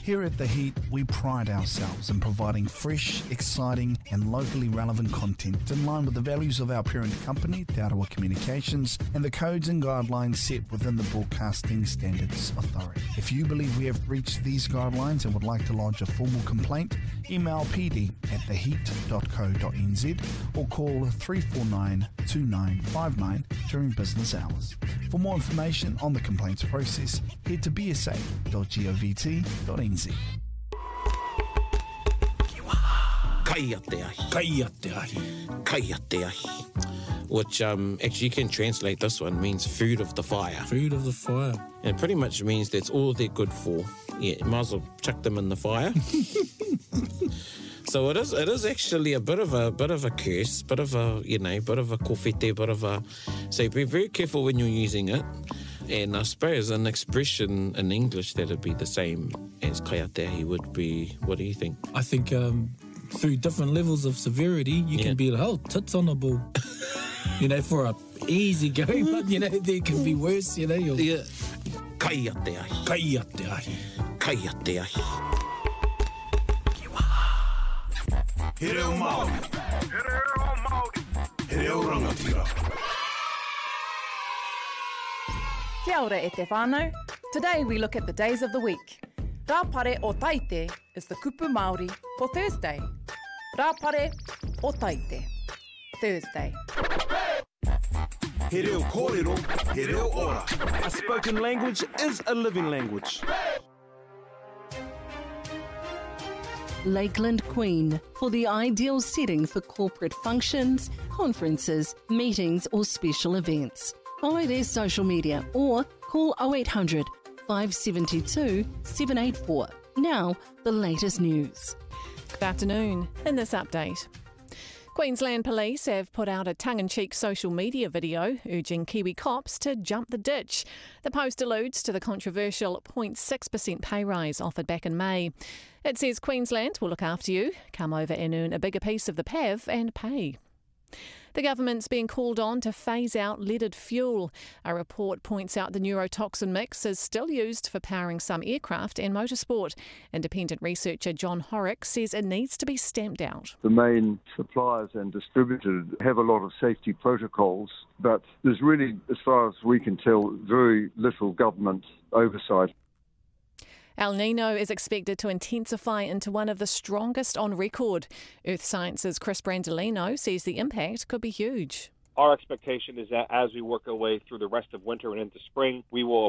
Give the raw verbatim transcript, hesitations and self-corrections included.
Here at The Heat, we pride ourselves in providing fresh, exciting and locally relevant content in line with the values of our parent company, Te Arawa Communications, and the codes and guidelines set within the Broadcasting Standards Authority. If you believe we have breached these guidelines and would like to lodge a formal complaint, email p d at the heat dot co dot n z or call three four nine, two nine five nine during business hours. For more information on the complaints process, head to b s a dot govt dot n z. Kai te ahi. Kai te ahi. Kai te ahi. Which um, actually you can translate this one, means food of the fire. Food of the fire. And it pretty much means that's all they're good for. Yeah, might as well chuck them in the fire. So it is it is actually a bit of a bit of a curse, bit of a, you know, bit of a kōwhete, bit of a... So be very careful when you're using it. And I suppose an expression in English that would be the same as kai te ahi would be, what do you think? I think um, through different levels of severity, you Yeah. can be like, oh, tits on a ball. You know, for a easy going, but, you know, there can be worse, you know. You're... Yeah. Kai te ahi. Kai te ahi. Kai te ahi. He reo Māori. He reo Māori. He reo rangatira. Kia ora e te whānau. Today we look at the days of the week. Rāpare o Taite is the kupu Māori for Thursday. Rāpare o Taite. Thursday. He reo kōrero. He reo ora. A spoken language is a living language. Lakeland Queen, for the ideal setting for corporate functions, conferences, meetings or special events. Follow their social media or call oh eight hundred, five seven two, seven eight four. Now, the latest news. Good afternoon. In this update, Queensland Police have put out a tongue-in-cheek social media video urging Kiwi cops to jump the ditch. The post alludes to the controversial zero point six percent pay rise offered back in May. It says Queensland will look after you, come over and earn a bigger piece of the P A V and pay. The government's being called on to phase out leaded fuel. A report points out the neurotoxin mix is still used for powering some aircraft and motorsport. Independent researcher John Horrocks says it needs to be stamped out. The main suppliers and distributors have a lot of safety protocols, but there's really, as far as we can tell, very little government oversight. El Nino is expected to intensify into one of the strongest on record. Earth Science's Chris Brandolino says the impact could be huge. Our expectation is that as we work our way through the rest of winter and into spring, we will